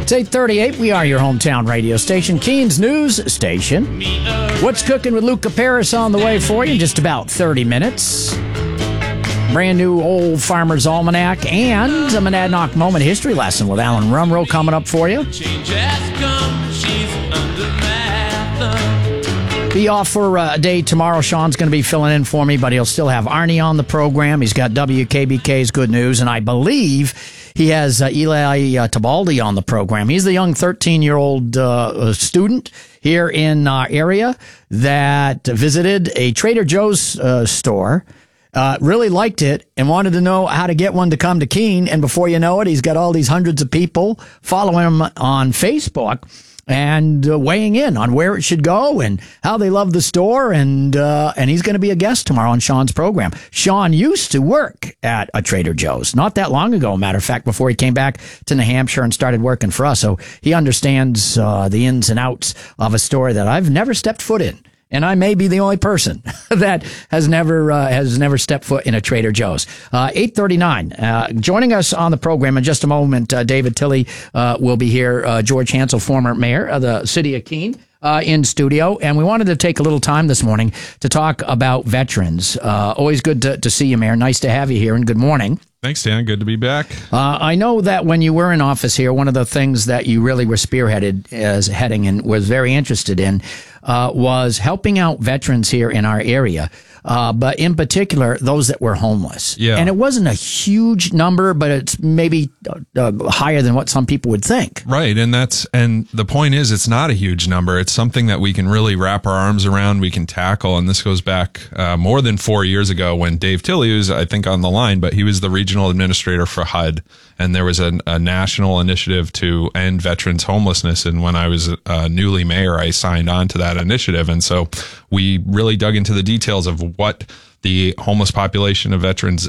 It's 8:38. We are your hometown radio station, Keens News Station. What's cooking with Luke Caparis on the way for you in just about 30 minutes. Brand new Old Farmer's Almanac and a Monadnock Moment history lesson with Alan Rumrow coming up for you. Be off for a day tomorrow. Sean's going to be filling in for me, but he'll still have Arnie on the program. He's got WKBK's Good News, and I believe he has Eli Tabaldi on the program. He's the young 13-year-old student here in our area that visited a Trader Joe's store, really liked it, and wanted to know how to get one to come to Keene. And before you know it, he's got all these hundreds of people following him on Facebook and weighing in on where it should go and how they love the store. And he's going to be a guest tomorrow on Sean's program. Sean used to work at a Trader Joe's not that long ago, matter of fact, before he came back to New Hampshire and started working for us. So he understands the ins and outs of a store that I've never stepped foot in. And I may be the only person that has never stepped foot in a Trader Joe's. 8:39. Joining us on the program in just a moment, David Tilley will be here. George Hansel, former mayor of the city of Keene, in studio. And we wanted to take a little time this morning to talk about veterans. Always good to see you, Mayor. Nice to have you here, and good morning. Thanks, Dan. Good to be back. I know that when you were in office here, one of the things that you really were spearheaded as heading and was very interested in was helping out veterans here in our area, but in particular, those that were homeless. Yeah. And it wasn't a huge number, but it's maybe higher than what some people would think. Right. And the point is, it's not a huge number. It's something that we can really wrap our arms around, we can tackle. And this goes back more than 4 years ago when Dave Tilley was, I think, on the line, but he was the regional administrator for HUD. And there was a national initiative to end veterans homelessness. And when I was newly mayor, I signed on to that initiative. And so we really dug into the details of what the homeless population of veterans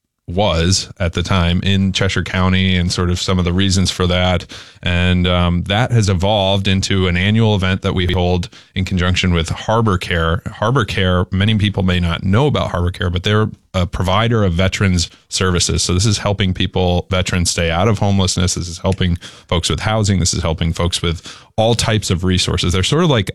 was at the time in Cheshire County and sort of some of the reasons for that. And that has evolved into an annual event that we hold in conjunction with Harbor Care. Harbor Care, many people may not know about Harbor Care, but they're a provider of veterans services. So this is helping veterans stay out of homelessness. This is helping folks with housing. This is helping folks with all types of resources. They're sort of like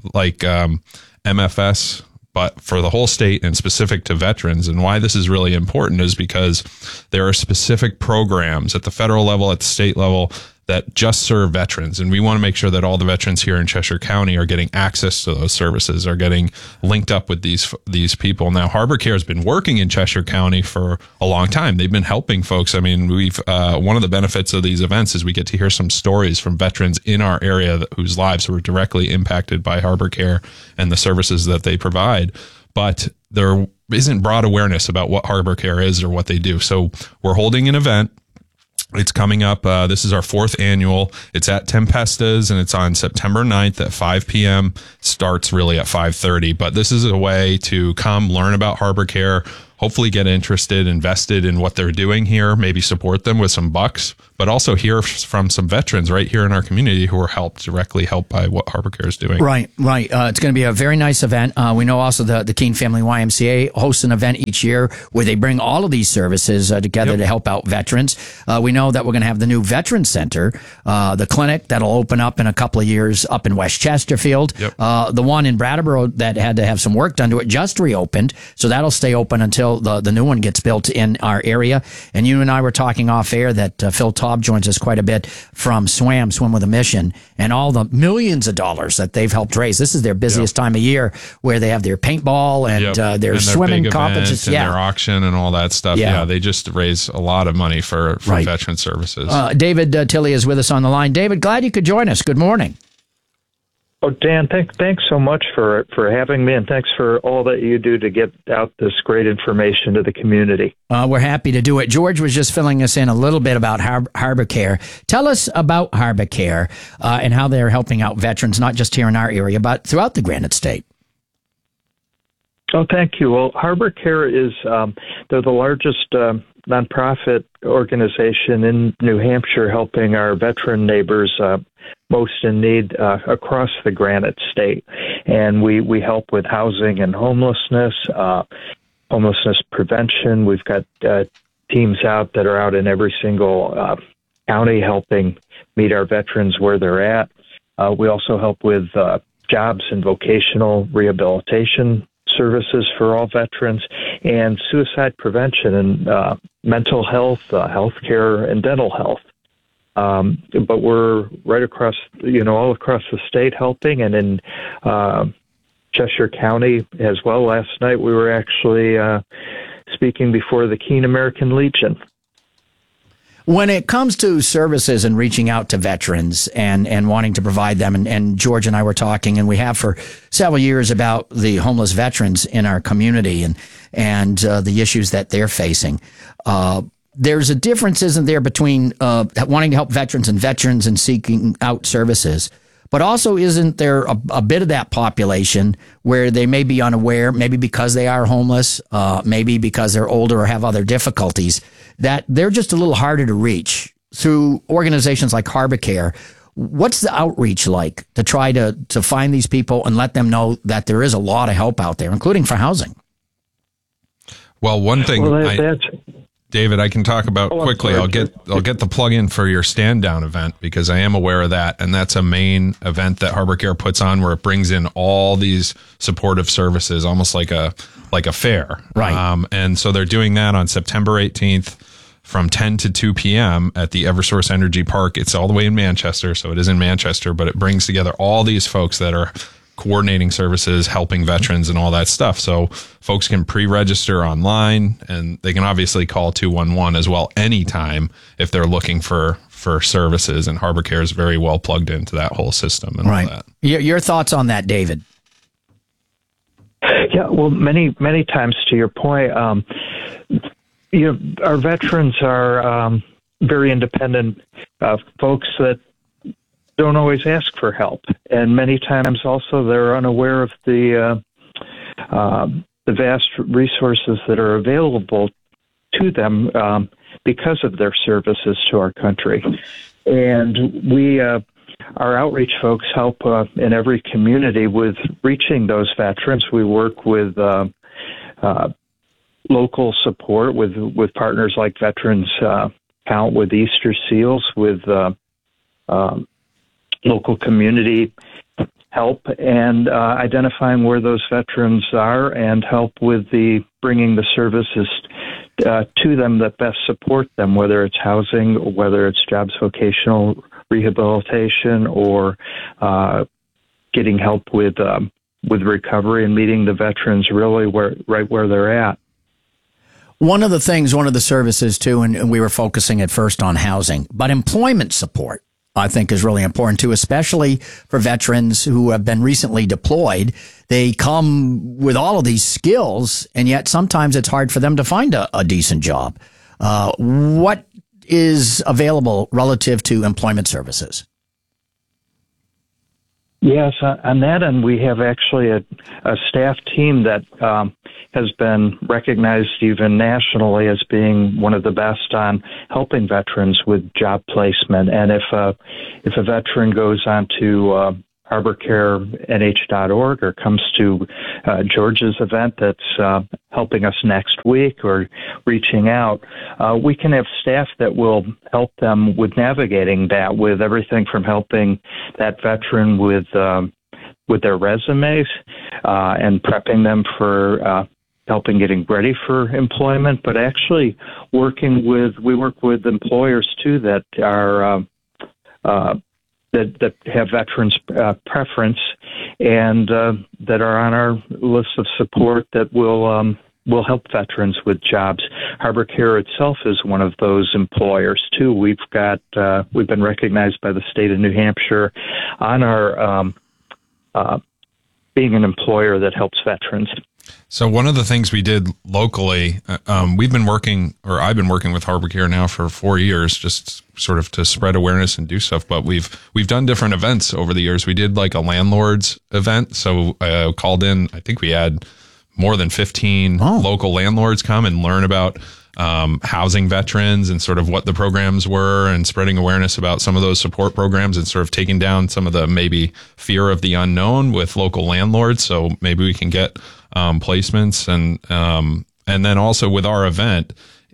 MFS, but for the whole state and specific to veterans. And why this is really important is because there are specific programs at the federal level, at the state level, that just serve veterans. And we want to make sure that all the veterans here in Cheshire County are getting access to those services, are getting linked up with these people. Now, Harbor Care has been working in Cheshire County for a long time. They've been helping folks. I mean, one of the benefits of these events is we get to hear some stories from veterans in our area whose lives were directly impacted by Harbor Care and the services that they provide. But there isn't broad awareness about what Harbor Care is or what they do. So we're holding an event. It's coming up. This is our 4th annual. It's at Tempestas, and it's on September 9th at 5 p.m. Starts really at 5:30. But this is a way to come learn about Harbor Care, hopefully get interested, invested in what they're doing here, maybe support them with some bucks, but also hear from some veterans right here in our community who are directly helped by what Harbor Care is doing. Right. It's going to be a very nice event. We know also the Keene Family YMCA hosts an event each year where they bring all of these services together to help out veterans. We know that we're going to have the new Veterans Center, the clinic that'll open up in a couple of years up in West Chesterfield. Yep. The one in Brattleboro that had to have some work done to it just reopened, so that'll stay open until the new one gets built in our area. And you and I were talking off air that Phil Taub joins us quite a bit from Swim with a Mission, and all the millions of dollars that they've helped raise. This is their busiest time of year, where they have their paintball and their swimming competitions, and their auction and all that stuff. Yeah, they just raise a lot of money for veteran services. David Tilley is with us on the line. David, glad you could join us. Good morning. Oh, Dan, thanks so much for having me, and thanks for all that you do to get out this great information to the community. We're happy to do it. George was just filling us in a little bit about Harbor Care. Tell us about Harbor Care and how they're helping out veterans, not just here in our area, but throughout the Granite State. Oh, thank you. Well, Harbor Care is they're the largest nonprofit organization in New Hampshire, helping our veteran neighbors most in need across the Granite State. And we help with housing and homelessness prevention. We've got teams out that are out in every single County, helping meet our veterans where they're at. We also help with jobs and vocational rehabilitation services for all veterans, and suicide prevention and mental health, healthcare, and dental health. But we're right across, all across the state helping, and in Cheshire County as well. Last night we were actually speaking before the Keene American Legion. When it comes to services and reaching out to veterans and wanting to provide them, and George and I were talking, and we have for several years, about the homeless veterans in our community and the issues that they're facing. There's a difference, isn't there, between wanting to help veterans and seeking out services? But also, isn't there a bit of that population where they may be unaware, maybe because they are homeless, maybe because they're older or have other difficulties, that they're just a little harder to reach through organizations like Harbor Care? What's the outreach like to try to find these people and let them know that there is a lot of help out there, including for housing? Well, one thing, David, I can talk about quickly. I'll get the plug in for your stand down event, because I am aware of that, and that's a main event that Harbor Care puts on, where it brings in all these supportive services, almost like a fair. Right. And so they're doing that on September 18th from 10 to 2 p.m. at the Eversource Energy Park. It's all the way in Manchester, so it is in Manchester, but it brings together all these folks that are coordinating services, helping veterans, and all that stuff. So folks can pre-register online, and they can obviously call 211 as well anytime if they're looking for services. And Harbor Care is very well plugged into that whole system and all that. Your thoughts on that, David? Yeah, well, many times, to your point, our veterans are very independent folks that don't always ask for help, and many times also they're unaware of the vast resources that are available to them because of their services to our country. And we, our outreach folks, help in every community with reaching those veterans. We work with local support with partners like Veterans Count, with Easter Seals, with local community help, and identifying where those veterans are, and help with bringing the services to them that best support them, whether it's housing, or whether it's jobs, vocational rehabilitation, or getting help with recovery and meeting the veterans really right where they're at. One of the services too, and we were focusing at first on housing, but employment support, I think, is really important too, especially for veterans who have been recently deployed. They come with all of these skills, and yet sometimes it's hard for them to find a decent job. What is available relative to employment services? Yes, on that end, we have actually a staff team that has been recognized even nationally as being one of the best on helping veterans with job placement. And if a veteran goes on to HarborCareNH.org or comes to George's event that's helping us next week, or reaching out, we can have staff that will help them with navigating that, with everything from helping that veteran with their resumes and prepping them for helping getting ready for employment, but actually we work with employers too that are that have veterans preference, and that are on our list of support that will help veterans with jobs. Harbor Care itself is one of those employers too. We've been recognized by the state of New Hampshire on our being an employer that helps veterans. So one of the things we did locally, I've been working with Harbor Care now for 4 years, just sort of to spread awareness and do stuff. But we've done different events over the years. We did like a landlords event. So I called in, I think we had more than 15 local landlords come and learn about housing veterans and sort of what the programs were, and spreading awareness about some of those support programs, and sort of taking down some of the maybe fear of the unknown with local landlords. So maybe we can get placements, and then also with our event,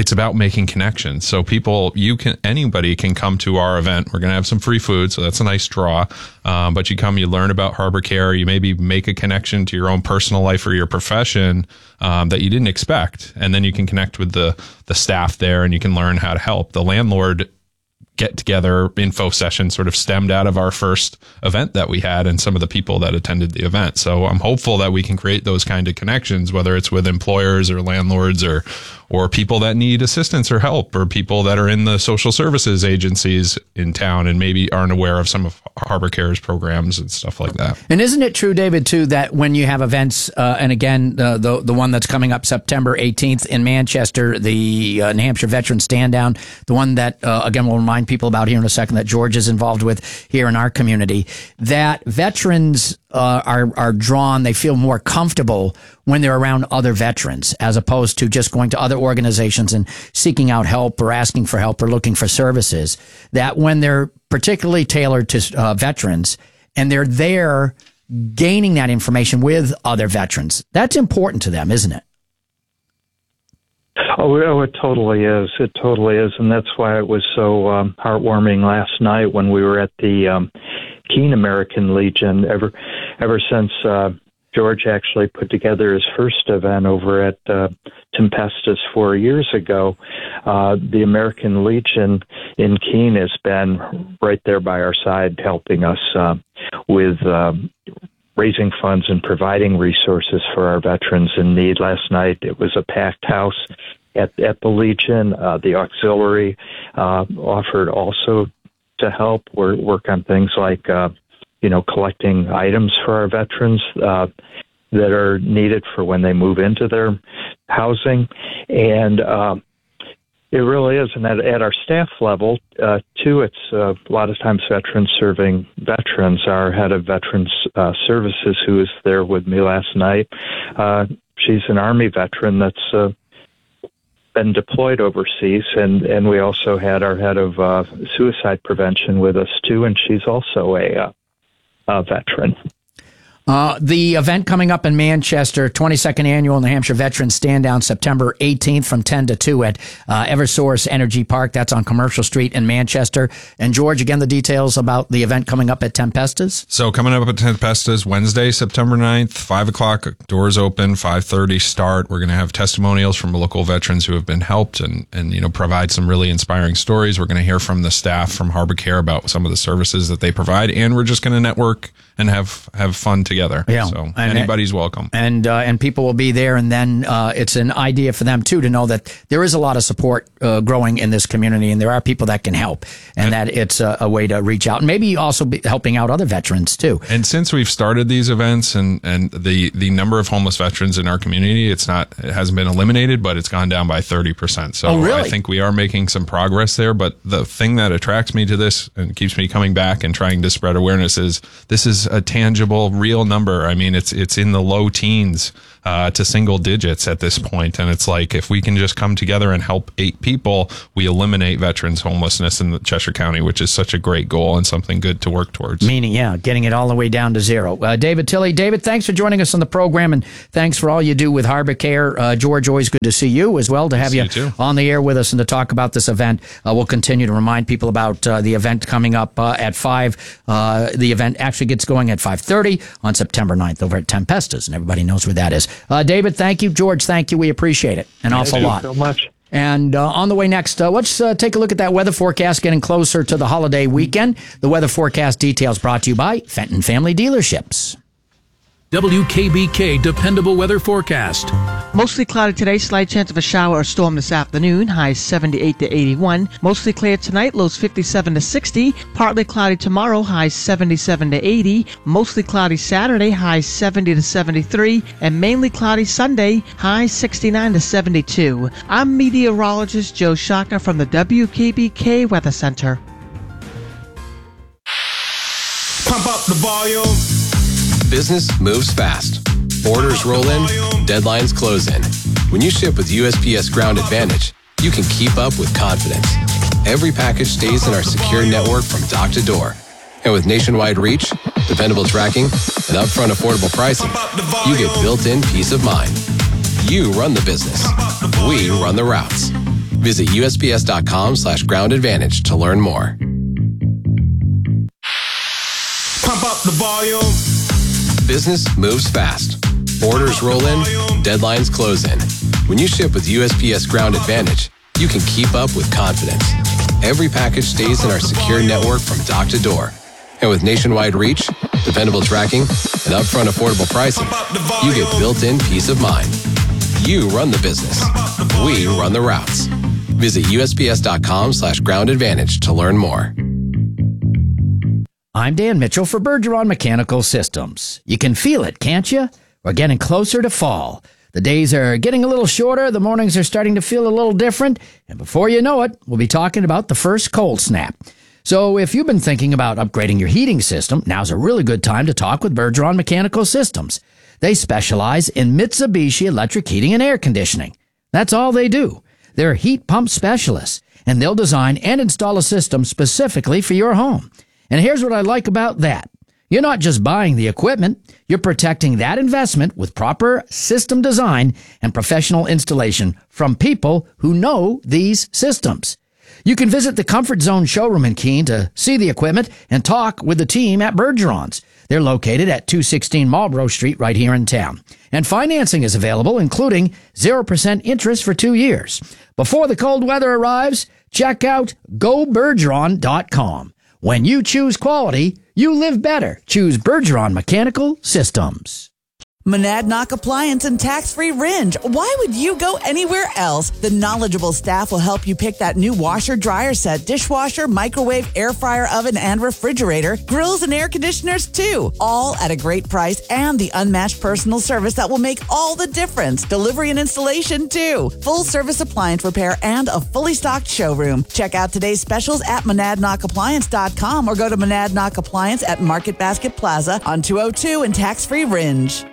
it's about making connections. So anybody can come to our event. We're going to have some free food, so that's a nice draw. But you come, you learn about Harbor Care, you maybe make a connection to your own personal life or your profession that you didn't expect, and then you can connect with the staff there, and you can learn how to help. The landlord get-together info session sort of stemmed out of our first event that we had and some of the people that attended the event. So I'm hopeful that we can create those kind of connections, whether it's with employers or landlords or people that need assistance or help, or people that are in the social services agencies in town and maybe aren't aware of some of Harbor Care's programs and stuff like that. And isn't it true, David, too, that when you have events, and again, the one that's coming up September 18th in Manchester, the New Hampshire Veterans Stand Down, the one that, again, we'll remind people about here in a second that George is involved with here in our community, that veterans are drawn, they feel more comfortable when they're around other veterans, as opposed to just going to other organizations and seeking out help or asking for help or looking for services. That when they're particularly tailored to veterans and they're there gaining that information with other veterans, that's important to them, isn't it? Oh, it totally is. It totally is. And that's why it was so heartwarming last night when we were at the Keene American Legion. Ever since George actually put together his first event over at Tempestus 4 years ago, the American Legion in Keene has been right there by our side, helping us with raising funds and providing resources for our veterans in need. Last night, it was a packed house at the Legion. The auxiliary offered also to help work on things like, collecting items for our veterans that are needed for when they move into their housing. And it really is. And at our staff level, too, it's a lot of times veterans serving veterans. Our head of Veterans Services, who was there with me last night, she's an Army veteran that's been deployed overseas, and we also had our head of suicide prevention with us, too, and she's also a veteran. The event coming up in Manchester, 22nd Annual New Hampshire Veterans Stand Down, September 18th from 10 to 2 at Eversource Energy Park. That's on Commercial Street in Manchester. And George, again, the details about the event coming up at Tempestus. So coming up at Tempestus, Wednesday, September 9th, 5 o'clock, doors open, 5:30 start. We're going to have testimonials from local veterans who have been helped and provide some really inspiring stories. We're going to hear from the staff from Harbor Care about some of the services that they provide. And we're just going to network and have fun together. Yeah. So anybody's welcome. And people will be there. And then it's an idea for them, too, to know that there is a lot of support growing in this community, and there are people that can help, and that it's a way to reach out and maybe also be helping out other veterans, too. And since we've started these events and the number of homeless veterans in our community, it hasn't been eliminated, but it's gone down by 30%. So really? I think we are making some progress there. But the thing that attracts me to this and keeps me coming back and trying to spread awareness is this is a tangible, real number. I mean, it's in the low teens to single digits at this point. And it's like, if we can just come together and help 8 people, we eliminate veterans homelessness in the Cheshire County, which is such a great goal and something good to work towards. Meaning, getting it all the way down to zero. David Tilley. David, thanks for joining us on the program, and thanks for all you do with Harbor Care. George, always good to see you as well, to have you on the air with us and to talk about this event. We'll continue to remind people about the event coming up at 5. The event actually gets going at 5:30 on September 9th over at Tempestus, and everybody knows where that is. David, thank you. George, thank you. We appreciate it an awful lot. Thank you so much. And on the way next, let's take a look at that weather forecast getting closer to the holiday weekend. The weather forecast details brought to you by Fenton Family Dealerships. WKBK Dependable Weather Forecast. Mostly cloudy today, slight chance of a shower or storm this afternoon, highs 78 to 81. Mostly clear tonight, lows 57 to 60. Partly cloudy tomorrow, highs 77 to 80. Mostly cloudy Saturday, highs 70 to 73. And mainly cloudy Sunday, highs 69 to 72. I'm meteorologist Joe Shockner from the WKBK Weather Center. Pump up the volume. Business moves fast. Orders roll in, deadlines close in. When you ship with USPS Ground Advantage, you can keep up with confidence. Every package stays in our secure network from dock to door. And with nationwide reach, dependable tracking, and upfront affordable pricing, you get built-in peace of mind. You run the business. We run the routes. Visit USPS.com/groundadvantage to learn more. Pump up the volume. Business moves fast. Orders roll in, deadlines close in. When you ship with USPS Ground Advantage, you can keep up with confidence. Every package stays in our secure network from dock to door. And with nationwide reach, dependable tracking, and upfront affordable pricing, you get built-in peace of mind. You run the business. We run the routes. Visit USPS.com/groundadvantage to learn more. I'm Dan Mitchell for Bergeron Mechanical Systems. You can feel it, can't you? We're getting closer to fall. The days are getting a little shorter, the mornings are starting to feel a little different, and before you know it, we'll be talking about the first cold snap. So if you've been thinking about upgrading your heating system, now's a really good time to talk with Bergeron Mechanical Systems. They specialize in Mitsubishi electric heating and air conditioning. That's all they do. They're heat pump specialists, and they'll design and install a system specifically for your home. And here's what I like about that. You're not just buying the equipment, you're protecting that investment with proper system design and professional installation from people who know these systems. You can visit the Comfort Zone showroom in Keene to see the equipment and talk with the team at Bergeron's. They're located at 216 Marlborough Street right here in town. And financing is available, including 0% interest for 2 years. Before the cold weather arrives, check out GoBergeron.com. When you choose quality, you live better. Choose Bergeron Mechanical Systems. Monadnock Appliance and Tax-Free Ringe. Why would you go anywhere else? The knowledgeable staff will help you pick that new washer, dryer set, dishwasher, microwave, air fryer, oven, and refrigerator, grills and air conditioners too. All at a great price and the unmatched personal service that will make all the difference. Delivery and installation too. Full service appliance repair and a fully stocked showroom. Check out today's specials at monadnockappliance.com or go to Monadnock Appliance at Market Basket Plaza on 202 and Tax-Free Ringe.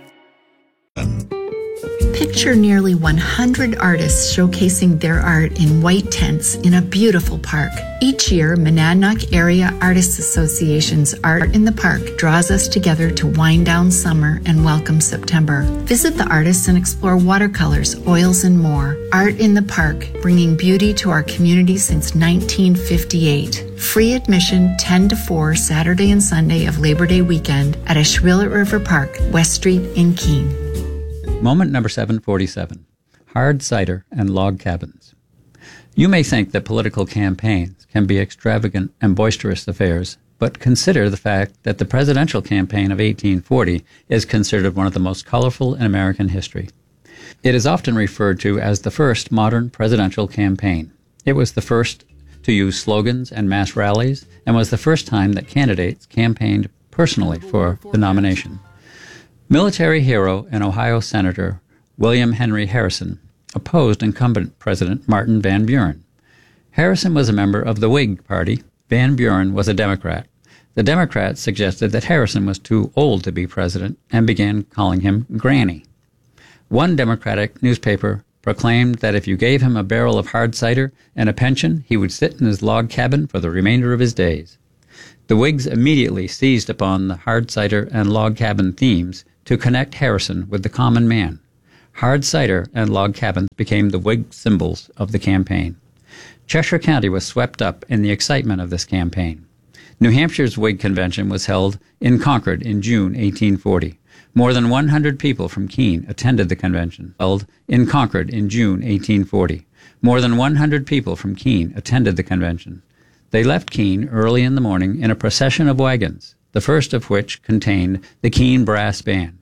Picture nearly 100 artists showcasing their art in white tents in a beautiful park. Each year, Monadnock Area Artists Association's Art in the Park draws us together to wind down summer and welcome September. Visit the artists and explore watercolors, oils, and more. Art in the Park, bringing beauty to our community since 1958. Free admission 10 to 4 Saturday and Sunday of Labor Day weekend at Ashwillet River Park, West Street in Keene. Moment number 747, hard cider and log cabins. You may think that political campaigns can be extravagant and boisterous affairs, but consider the fact that the presidential campaign of 1840 is considered one of the most colorful in American history. It is often referred to as the first modern presidential campaign. It was the first to use slogans and mass rallies, and was the first time that candidates campaigned personally for the nomination. Military hero and Ohio Senator William Henry Harrison opposed incumbent President Martin Van Buren. Harrison was a member of the Whig Party. Van Buren was a Democrat. The Democrats suggested that Harrison was too old to be president and began calling him Granny. One Democratic newspaper proclaimed that if you gave him a barrel of hard cider and a pension, he would sit in his log cabin for the remainder of his days. The Whigs immediately seized upon the hard cider and log cabin themes to connect Harrison with the common man. Hard cider and log cabins became the Whig symbols of the campaign. Cheshire County was swept up in the excitement of this campaign. New Hampshire's Whig convention was held in Concord in June 1840. More than 100 people from Keene attended the convention, held in Concord in June 1840. More than 100 people from Keene attended the convention. They left Keene early in the morning in a procession of wagons, the first of which contained the Keene Brass Band.